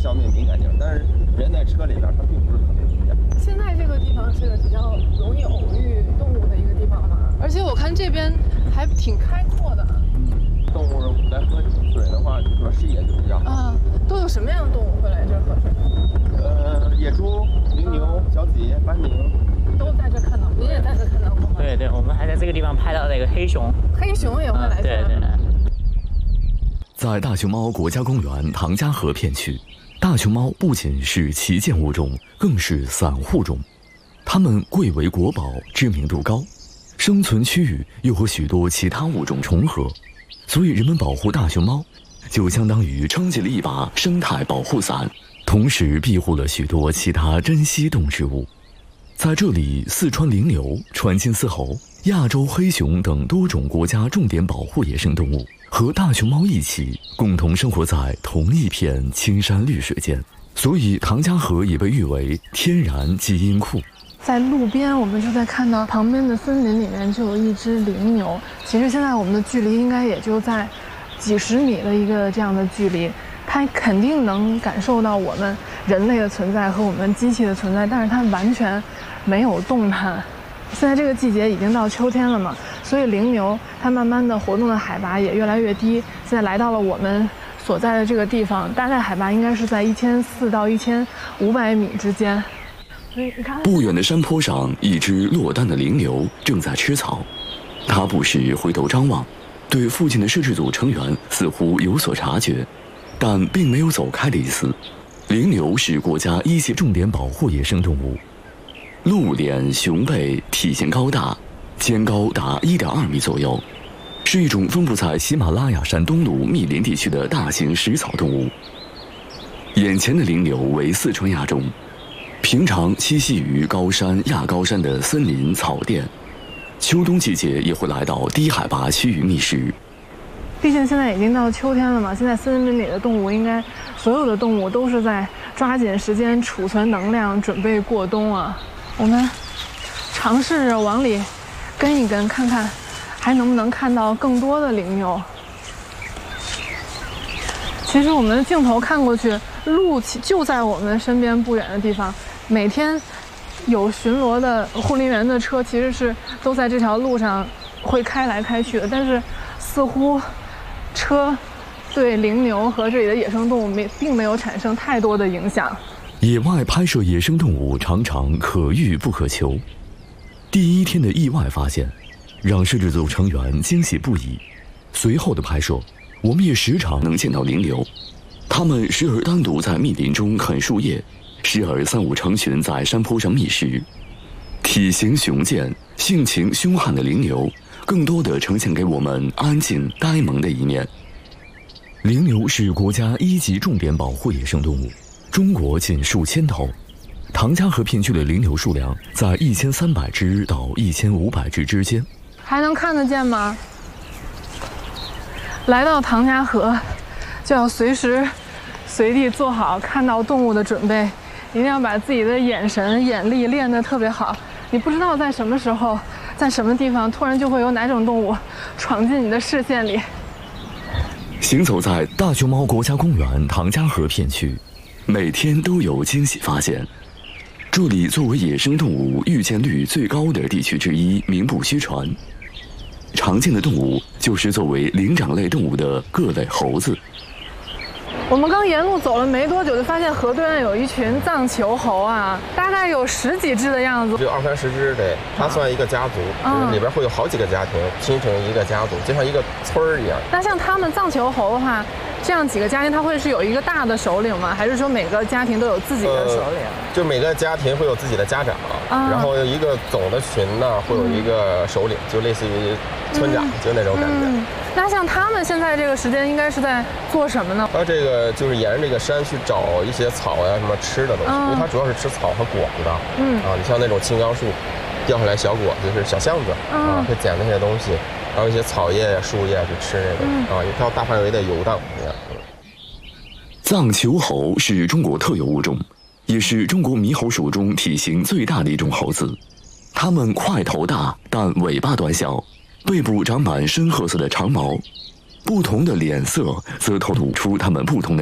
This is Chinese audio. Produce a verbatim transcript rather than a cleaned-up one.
消灭敏感地儿，但是人在车里边它并不是特别敏感。 现在这个地方是比较容易偶遇动物的一个地方嘛，而且我看这边还挺开阔的。 动物来喝水的话，就说视野就比较好。 啊，都有什么样的动物会来这儿喝水？ 呃，野猪、羚牛、小脊、斑羚都在这看到，您也在这看到过吗？ 对对，我们还在这个地方拍到那个黑熊， 黑熊也会来这儿、 啊。对对。 在大熊猫国家公园唐家河片区，大熊猫不仅是旗舰物种，更是散户种。它们贵为国宝，知名度高，生存区域又和许多其他物种重合，所以人们保护大熊猫，就相当于撑起了一把生态保护伞，同时庇护了许多其他珍稀动植物。在这里，四川羚牛、川金丝猴、亚洲黑熊等多种国家重点保护野生动物和大熊猫一起共同生活在同一片青山绿水间，所以唐家河也被誉为天然基因库。 在路边，我们就在看到旁边的森林里面就有一只羚牛。其实现在我们的距离应该也就在几十米的一个这样的距离，它肯定能感受到我们人类的存在和我们机器的存在，但是它完全没有动弹。现在这个季节已经到秋天了嘛，所以羚牛它慢慢的活动的海拔也越来越低。现在来到了我们所在的这个地方，大概海拔应该是在一千四到一千五百米之间。 不远的山坡上，一只落单的羚牛正在吃草，它不时回头张望，对附近的摄制组成员似乎有所察觉，但并没有走开的意思。羚牛是国家一级重点保护野生动物，鹿脸熊背，体型高大，肩高达 一点二米左右，是一种分布在喜马拉雅山东麓密林地区的大型食草动物。眼前的羚牛为四川亚种，平常栖息于高山、亚高山的森林草甸，秋冬季节也会来到低海拔区域觅食。 毕竟现在已经到秋天了嘛，现在森林里的动物应该所有的动物都是在抓紧时间储存能量，准备过冬啊。我们尝试着往里跟一跟，看看还能不能看到更多的羚牛。其实我们的镜头看过去，路就在我们身边不远的地方，每天有巡逻的护林员的车其实是都在这条路上会开来开去的，但是似乎车对羚牛和这里的野生动物没并没有产生太多的影响。 野外拍摄野生动物常常可遇不可求，第一天的意外发现让摄制组成员惊喜不已。随后的拍摄，我们也时常能见到羚牛，它们时而单独在密林中啃树叶，时而三五成群在山坡上觅食。体型雄健、性情凶悍的羚牛，更多的呈现给我们安静呆萌的一面。羚牛是国家一级重点保护野生动物，中国仅数千头。唐家河片区的羚牛数量在一千三百只到一千五百只之间。 还能看得见吗？来到唐家河，就要随时随地做好看到动物的准备，一定要把自己的眼神、眼力练得特别好。你不知道在什么时候，在什么地方，突然就会有哪种动物闯进你的视线里。 行走在大熊猫国家公园唐家河片区，每天都有惊喜发现。这里作为野生动物遇见率最高的地区之一，名不虚传。常见的动物就是作为灵长类动物的各类猴子。 我们刚沿路走了没多久，就发现河对岸有一群藏球猴啊，大概有十几只的样子， 只有二三十只，对，它算一个家族， 嗯、 就是里边会有好几个家庭拼成一个家族，就像一个村儿一样。 那像他们藏球猴的话，这样几个家庭，它会是有一个大的首领吗？还是说每个家庭都有自己的首领？呃、 就每个家庭会有自己的家长，啊、然后一个总的群呢会有一个首领，嗯、就类似于村长，嗯、就那种感觉。 嗯那像他们现在这个时间应该是在做什么呢？ 它这个就是沿着这个山去找一些草呀、什么吃的东西，嗯、因为它主要是吃草和果子的。嗯啊，你像那种青冈树掉下来小果子，就是小橡子、嗯、啊，会捡那些东西，还有一些草叶呀、树叶去吃那个、嗯、啊，它要大范围的游荡这样。 藏球猴是中国特有物种，也是中国猕猴属中体型最大的一种猴子。它们块头大，但尾巴短小。背部长满深褐色的长毛，不同的脸色则透露出它们不同的